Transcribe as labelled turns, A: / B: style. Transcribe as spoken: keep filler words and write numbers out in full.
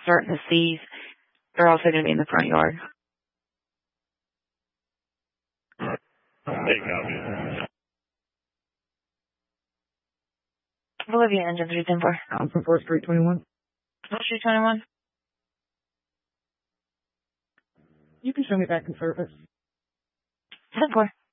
A: starting to seize. They're also going to be in the front yard.
B: Hey, copy.
A: Bolivia engine three ten four.
C: I'm from Fourth Street twenty-one.
A: Fourth Street twenty-one.
C: You can show me back in service.
A: ten four.